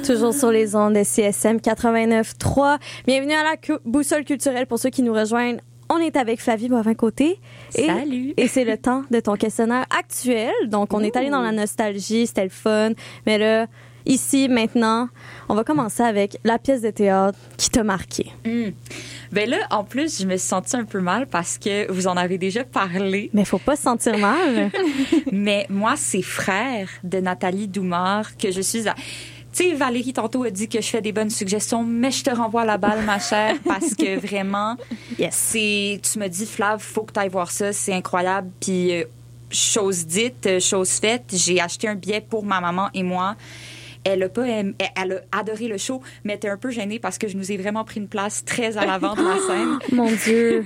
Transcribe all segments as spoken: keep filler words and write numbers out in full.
Toujours sur les ondes de C S M quatre-vingt-neuf trois. Bienvenue à la cu- boussole culturelle pour ceux qui nous rejoignent. On est avec Flavie Boivin-Côté. Et, Salut! Et c'est le temps de ton questionnaire actuel. Donc, on Ouh. est allé dans la nostalgie, c'était le fun. Mais là, ici, maintenant, on va commencer avec la pièce de théâtre qui t'a marqué. Mmh. Ben là, en plus, je me suis sentie un peu mal parce que vous en avez déjà parlé. Mais faut pas se sentir mal. Mais moi, c'est Frères de Nathalie Doumard que je suis à... Tu sais, Valérie, tantôt, a dit que je fais des bonnes suggestions, mais je te renvoie la balle, ma chère, parce que vraiment, yes. c'est, tu me dis, Flav, faut que tu ailles voir ça, c'est incroyable. Puis, euh, chose dite, chose faite, j'ai acheté un billet pour ma maman et moi. Elle a pas aimé, elle a adoré le show, mais elle était un peu gênée parce que je nous ai vraiment pris une place très à l'avant de la scène. Mon Dieu!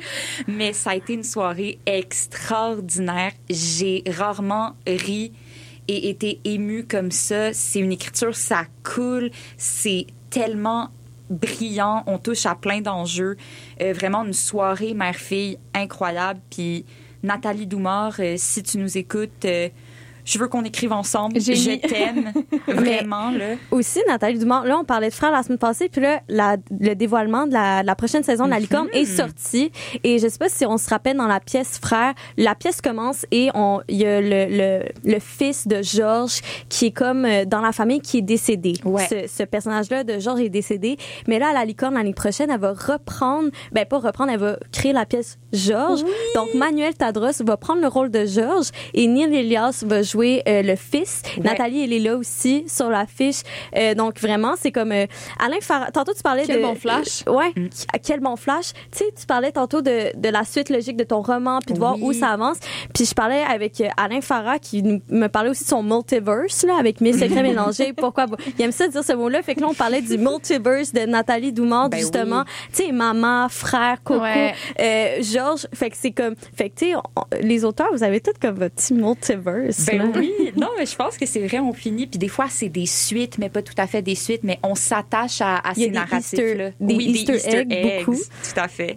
Mais ça a été une soirée extraordinaire. J'ai rarement ri et été émue comme ça. C'est une écriture, ça coule. C'est tellement brillant. On touche à plein d'enjeux. Euh, vraiment une soirée mère-fille incroyable. Puis Nathalie Doumard, euh, si tu nous écoutes... Euh, je veux qu'on écrive ensemble. J'ai je mis... t'aime. Vraiment, là. Aussi, Nathalie Doumard, là, on parlait de Frères la semaine passée, puis là, la, le dévoilement de la, de la prochaine saison de La Licorne mm-hmm. est sorti. Et je sais pas si on se rappelle dans la pièce Frères, la pièce commence et on, il y a le, le, le fils de Georges qui est comme dans la famille qui est décédé. Ouais. Ce, ce personnage-là de Georges est décédé. Mais là, à La Licorne, l'année prochaine, elle va reprendre, ben pas reprendre, elle va créer la pièce Georges. Oui. Donc, Manuel Tadros va prendre le rôle de Georges et Neil Elias va jouer Euh, le fils. Ouais. Nathalie, elle est là aussi sur l'affiche. Euh, donc, vraiment, c'est comme... Euh, Alain Farah... Tantôt, tu parlais quel de... Quel bon flash. Euh, ouais, mm. quel bon flash. Tu sais, tu parlais tantôt de, de la suite logique de ton roman puis de oui. voir où ça avance. Puis je parlais avec Alain Farah qui nous, me parlait aussi de son multiverse, là, avec mes secrets mélangés. Pourquoi? Il aime ça dire ce mot-là. Fait que là, on parlait du multiverse de Nathalie Doumard, ben justement. Oui. Tu sais, maman, frère, coco, ouais. euh, Georges. Fait que c'est comme... Fait que, tu sais, les auteurs, vous avez tous comme votre petit multiverse. Ben là. Oui, non, mais je pense que c'est vrai, on finit. Puis des fois, c'est des suites, mais pas tout à fait des suites, mais on s'attache à, à ces narratifs-là. Des oui, Easter des Easter eggs, eggs. Beaucoup. Tout à fait.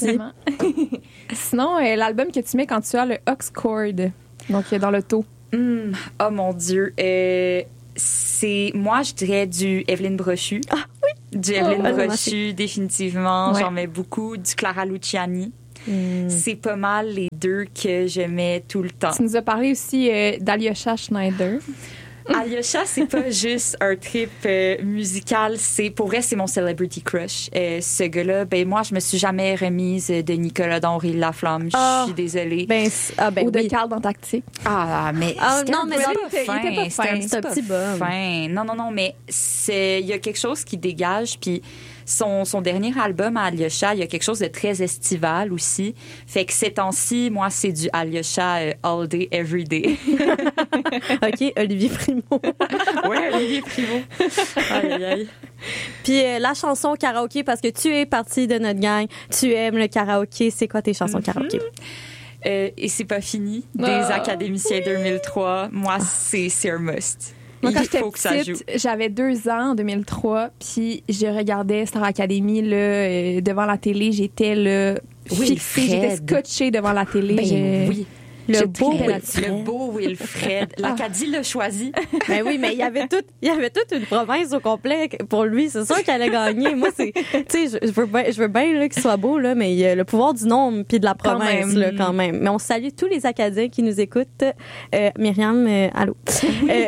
Sinon, euh, l'album que tu mets quand tu as le aux chord, donc dans l'auto. Mm, oh mon Dieu. Euh, c'est, moi, je dirais du Evelyne Brochu. Ah oui! Du Evelyne oh, Brochu, définitivement. Ouais. J'en mets beaucoup. Du Clara Luciani. Mm. C'est pas mal les deux que je mets tout le temps. Tu nous as parlé aussi euh, d'Alyosha Schneider. Alyosha, c'est pas juste un trip euh, musical, c'est pour vrai, c'est mon celebrity crush. Euh, ce gars-là, ben moi, je me suis jamais remise de Nicolas d'Henri Laflamme. Je oh, suis désolée. Ben, ah, ben Ou de oui. Carl dans Tactique. Ah, mais ah, c'était non, un mais peu non, pas il fin. était pas fin. C'était un petit bum. Fin. Non, non, non, mais c'est, il y a quelque chose qui dégage, puis son, son dernier album à Alyosha, il y a quelque chose de très estival aussi. Fait que ces temps-ci, moi, c'est du Alyosha euh, all day, every day. OK, Olivier Primo. Oui, Olivier Primo. Aïe, aïe, aïe. Puis euh, la chanson karaoké, parce que tu es partie de notre gang, tu aimes le karaoké. C'est quoi tes chansons mm-hmm. karaoké? Euh, et c'est pas fini. Des oh, Académiciens oui. deux mille trois. Moi, c'est, c'est un must. Moi, quand il j'étais faut que ça joue. petite, j'avais deux ans en deux mille trois, puis je regardais Star Academy là, euh, devant la télé. J'étais là, oui, fixée, j'étais scotchée devant la télé. Ben, je... oui. Le je beau Wilfred. Le beau Wilfred. L'Acadie l'a choisi. Ben oui, mais il y avait tout, il y avait toute une province au complet pour lui. C'est sûr qu'il allait gagner. Moi, c'est, tu sais, je, je veux bien, je veux bien là, qu'il soit beau là, mais il y a le pouvoir du nombre puis de la province quand même. Là, quand même. Mais on salue tous les Acadiens qui nous écoutent. Euh, Myriam, euh, allô. euh,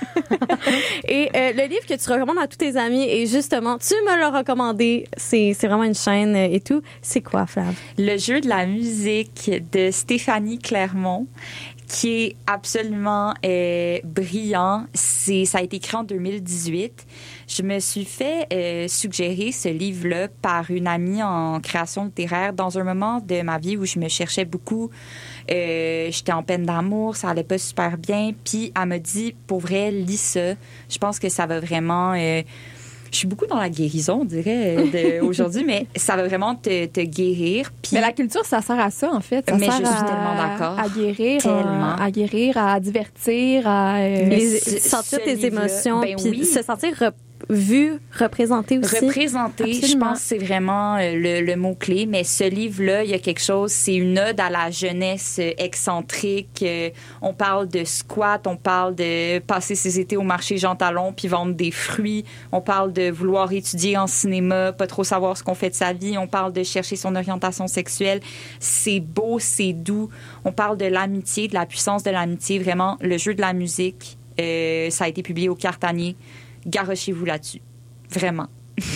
et euh, le livre que tu recommandes à tous tes amis, et justement, tu me l'as recommandé. C'est, c'est vraiment une chaîne et tout. C'est quoi, Flav? Le jeu de la musique de Stéphanie Clermont, qui est absolument euh, brillant. C'est, ça a été écrit en deux mille dix-huit. Je me suis fait euh, suggérer ce livre-là par une amie en création littéraire dans un moment de ma vie où je me cherchais beaucoup. Euh, j'étais en peine d'amour, ça allait pas super bien. Puis elle m'a dit, pour vrai, lis ça. Je pense que ça va vraiment... Euh, je suis beaucoup dans la guérison, on dirait, de, aujourd'hui, mais ça va vraiment te, te guérir. Puis, mais la culture, ça sert à ça, en fait. Ça mais sert je suis à, tellement d'accord. À guérir, tellement. À, à guérir, à divertir, à... Euh, Les, sentir tes émotions, ben puis oui. se sentir... Rep- vu, représenté aussi. Représenté, Absolument. Je pense que c'est vraiment le, le mot-clé. Mais ce livre-là, il y a quelque chose, c'est une ode à la jeunesse excentrique. On parle de squat, on parle de passer ses étés au marché Jean Talon puis vendre des fruits. On parle de vouloir étudier en cinéma, pas trop savoir ce qu'on fait de sa vie. On parle de chercher son orientation sexuelle. C'est beau, c'est doux. On parle de l'amitié, de la puissance de l'amitié. Vraiment, le jeu de la musique, euh, ça a été publié au Cartanier. Garochez-vous là-dessus. Vraiment.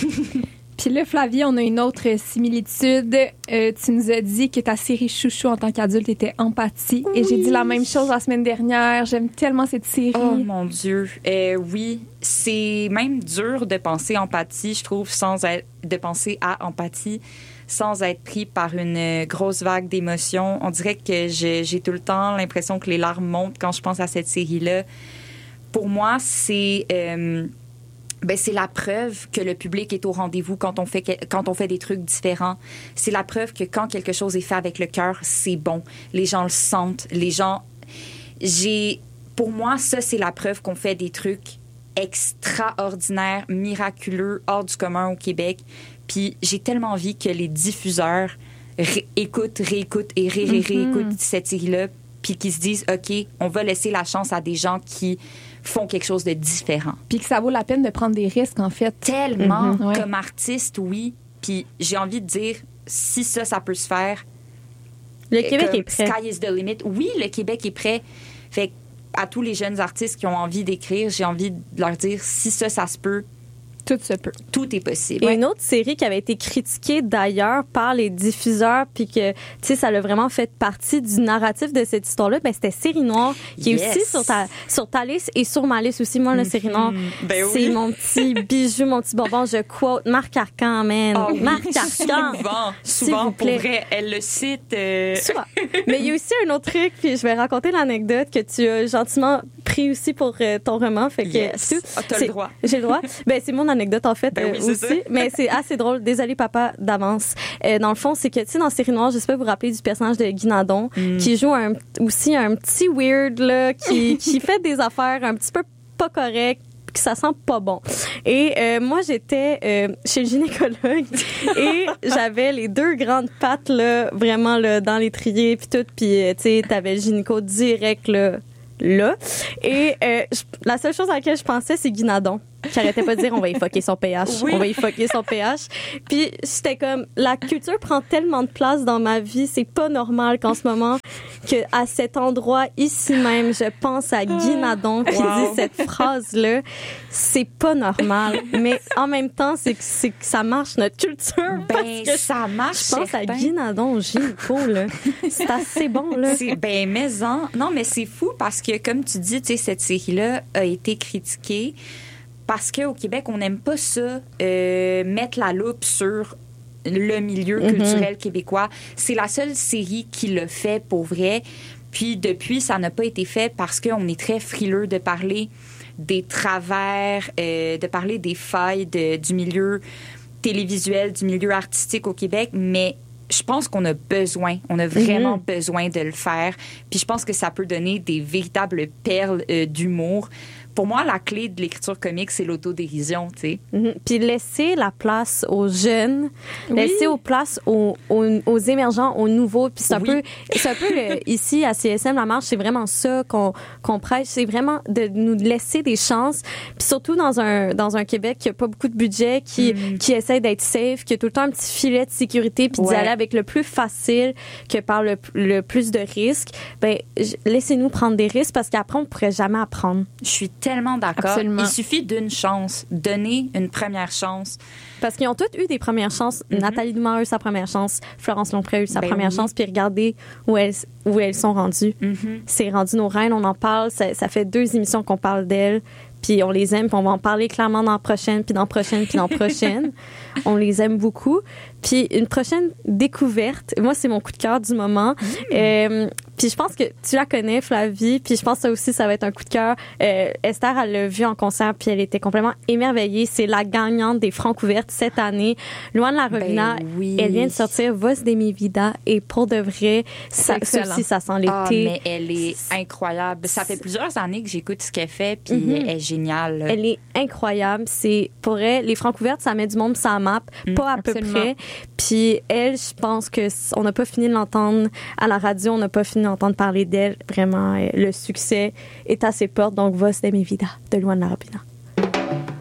Puis là, Flavie, on a une autre similitude. Euh, tu nous as dit que ta série chouchou en tant qu'adulte était Empathie. Oui. Et j'ai dit la même chose la semaine dernière. J'aime tellement cette série. Oh mon Dieu. Euh, oui, c'est même dur de penser empathie, je trouve, sans être, de penser à empathie, sans être pris par une grosse vague d'émotions. On dirait que j'ai, j'ai tout le temps l'impression que les larmes montent quand je pense à cette série-là. Pour moi, c'est... Euh, Ben, c'est la preuve que le public est au rendez-vous quand on fait quand on fait des trucs différents. C'est la preuve que quand quelque chose est fait avec le cœur, c'est bon. Les gens le sentent. Les gens... J'ai... Pour moi, ça, c'est la preuve qu'on fait des trucs extraordinaires, miraculeux, hors du commun au Québec. Puis j'ai tellement envie que les diffuseurs ré- écoutent, réécoutent et ré- ré- réécoutent mm-hmm. cette série-là, puis qu'ils se disent, OK, on va laisser la chance à des gens qui font quelque chose de différent. Puis que ça vaut la peine de prendre des risques, en fait. Tellement. Mm-hmm, ouais. Comme artiste, oui. Puis j'ai envie de dire, si ça, ça peut se faire... Le Québec est prêt. Sky is the limit. Oui, le Québec est prêt. Fait à tous les jeunes artistes qui ont envie d'écrire, j'ai envie de leur dire, si ça, ça se peut, tout se peut. Tout est possible. Et ouais. Une autre série qui avait été critiquée d'ailleurs par les diffuseurs, puis que, tu sais, ça a vraiment fait partie du narratif de cette histoire-là, ben, c'était Série Noire, qui yes. est aussi sur ta, sur ta liste et sur ma liste aussi. Moi, le mm-hmm. Série Noire, ben c'est oui. mon petit bijou, mon petit bonbon. Je quote Marc Arcan, man. Oh, oui. Marc Arcan. Souvent, souvent, pour vrai, elle le cite. Euh... Souvent. Mais il y a aussi un autre truc, puis je vais raconter l'anecdote que tu as gentiment pris aussi pour euh, ton roman. Fait que, yes. Oh, t'as le droit. J'ai le droit. Ben, c'est mon anecdote, en fait. Ben oui, euh, aussi, mais c'est assez drôle. Désolée, papa, d'avance. Euh, dans le fond, c'est que, tu sais, dans Série Noire, je sais pas vous vous rappelez du personnage de Guy Nadon, mm. qui joue un, aussi un petit weird, là, qui, qui fait des affaires un petit peu pas correctes, que ça sent pas bon. Et euh, moi, j'étais euh, chez le gynécologue et j'avais les deux grandes pattes, là, vraiment, là, dans l'étrier, puis tout, puis, euh, tu sais, t'avais le gynéco direct, là, là. Et euh, je, la seule chose à laquelle je pensais, c'est Guy Nadon. J'arrêtais pas de dire on va y fucker son pH, oui. on va y fucker son pH. Puis j'étais comme, la culture prend tellement de place dans ma vie, c'est pas normal qu'en ce moment, que à cet endroit ici même, je pense à Guy Nadon qui wow. dit cette phrase-là. C'est pas normal, mais en même temps, c'est que, c'est que ça marche notre culture. Ben, parce que ça marche. Je pense certain. à Guy Nadon, gynéco, là. C'est assez bon, là. C'est, ben, mais en, non, mais c'est fou parce que, comme tu dis, tu sais, cette série-là a été critiquée. Parce qu'au Québec, on n'aime pas ça, euh, mettre la loupe sur le milieu mm-hmm. culturel québécois. C'est la seule série qui le fait pour vrai. Puis depuis, ça n'a pas été fait parce qu'on est très frileux de parler des travers, euh, de parler des failles de, du milieu télévisuel, du milieu artistique au Québec. Mais je pense qu'on a besoin, on a vraiment mm-hmm. besoin de le faire. Puis je pense que ça peut donner des véritables perles euh, d'humour. Pour moi, la clé de l'écriture comique, c'est l'autodérision, tu sais. Mm-hmm. Puis laisser la place aux jeunes, oui. laisser la place aux, aux, aux émergents, aux nouveaux. Puis c'est un oui. peu, c'est un peu le, ici à C S M La Marche, c'est vraiment ça qu'on, qu'on prêche, c'est vraiment de nous laisser des chances. Puis surtout dans un dans un Québec qui a pas beaucoup de budget, qui mm. qui essaie d'être safe, qui a tout le temps un petit filet de sécurité, puis ouais. d'y aller avec le plus facile que par le, le plus de risques. Ben laissez-nous prendre des risques parce qu'après on pourrait jamais apprendre. Je suis tellement d'accord. Absolument. Il suffit d'une chance. Donner une première chance. Parce qu'ils ont toutes eu des premières chances. Mm-hmm. Nathalie Dumas a eu sa première chance. Florence Lompré a eu sa ben première oui. chance. Puis regardez où elles, où elles sont rendues. Mm-hmm. C'est rendu nos reines. On en parle. Ça, ça fait deux émissions qu'on parle d'elles. Puis on les aime. Puis on va en parler clairement dans la prochaine, puis dans la prochaine, puis dans la prochaine. On les aime beaucoup. Puis une prochaine découverte. Moi, c'est mon coup de cœur du moment. Mm. Euh, puis je pense que tu la connais, Flavie. Puis je pense que ça aussi, ça va être un coup de cœur. Euh, Esther, elle l'a vu en concert, puis elle était complètement émerveillée. C'est la gagnante des Francs ouvertes cette année. Luan Larovina, ben oui. elle vient de sortir Voz de mi vida. Et pour de vrai, ça, ça aussi, ça sent l'été. Ah, mais elle est incroyable. Ça fait plusieurs années que j'écoute ce qu'elle fait, puis mm-hmm. elle est géniale. Elle est incroyable. C'est, pour elle, les Francouvertes, ça met du monde sur la map, mmh, pas à absolument. peu près. Puis elle, je pense que on n'a pas fini de l'entendre à la radio, on n'a pas fini d'entendre parler d'elle. Vraiment, le succès est à ses portes. Donc, Voz de mi vida, de Luana Arpina.